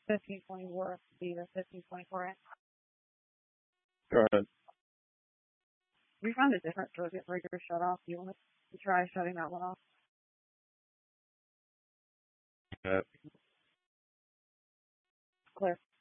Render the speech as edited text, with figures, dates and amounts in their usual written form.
1524 be the 1524 inch. Go ahead. We found a different circuit breaker shut off. You want to try shutting that one off? Yeah. Clear.